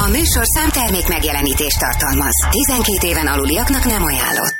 műsorszám termék megjelenítést tartalmaz. 12 éven aluliaknak nem ajánlott.